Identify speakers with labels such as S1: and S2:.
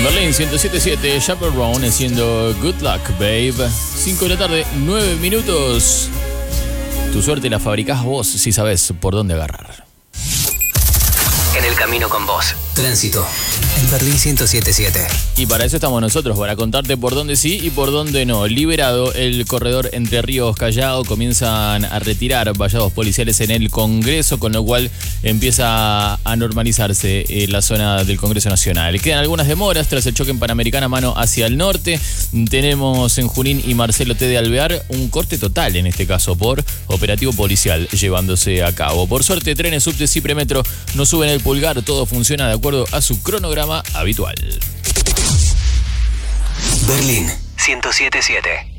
S1: Berlín 107.7, Chaperone haciendo Good Luck, Babe. 5 de la tarde, 9 minutos. Tu suerte la fabricás vos si sabés por dónde agarrar.
S2: En el camino con vos. Tránsito. En Berlín 107.7.
S1: Y para eso estamos nosotros, para contarte por dónde sí y por dónde no. Liberado el corredor Entre Ríos-Callao, comienzan a retirar vallados policiales en el Congreso, con lo cual empieza a normalizarse la zona del Congreso Nacional. Quedan algunas demoras tras el choque en Panamericana mano hacia el norte. Tenemos en Junín y Marcelo T. de Alvear un corte total, en este caso por operativo policial llevándose a cabo. Por suerte, trenes, subtes y premetro no suben el pulgar, todo funciona de acuerdo a su cronograma habitual.
S2: Berlín 107.7.